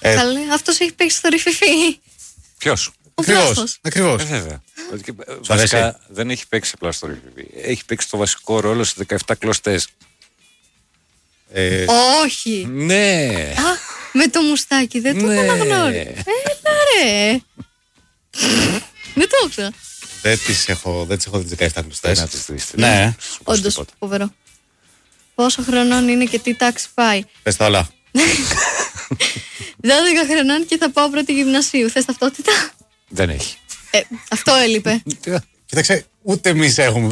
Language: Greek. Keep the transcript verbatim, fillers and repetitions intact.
Ε, Καλέ, αυτός έχει παίξει στο Ρηφιφί. Ποιος? Ο Βλάχος. Ακριβώς. Ε, βέβαια. Βασικά δεν έχει παίξει απλά στο Ρηφιφί. Έχει παίξει το βασικό ρόλο σε δεκαεπτά κλωστές. Ε, Όχι. Ναι. Α, με το μουστάκι, δεν το Ναι. αναγνώριζα. Έλα ρε. Δεν το ήξερα. δεν τις έχω, δεν τις έχω δει τις δεκαεπτά κλωστές. Να τις δεις. Ναι. Όντως, φοβερό. Πόσο χρονών είναι και τι τάξη πάει? Πες τα όλα. δώδεκα χρονών και θα πάω πρώτη γυμνασίου. Θες ταυτότητα? Δεν έχει. Ε, αυτό έλειπε. Κοίταξε, ούτε εμείς έχουμε.